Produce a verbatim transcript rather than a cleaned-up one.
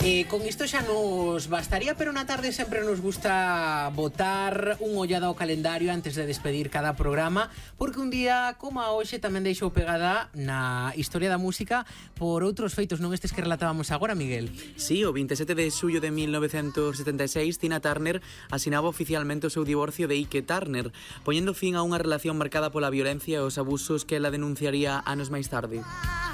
Eh, con isto xa nos bastaría, pero na tarde sempre nos gusta botar un ollada ao calendario antes de despedir cada programa, porque un día como a hoxe tamén deixou pegada na historia da música por outros feitos, non estes que relatábamos agora, Miguel. Sí, o veintisiete de xullo de mil novecentos setenta e seis, Tina Turner asinaba oficialmente o seu divorcio de Ike Turner, poñendo fin a unha relación marcada pola violencia e os abusos que ela denunciaría anos máis tarde.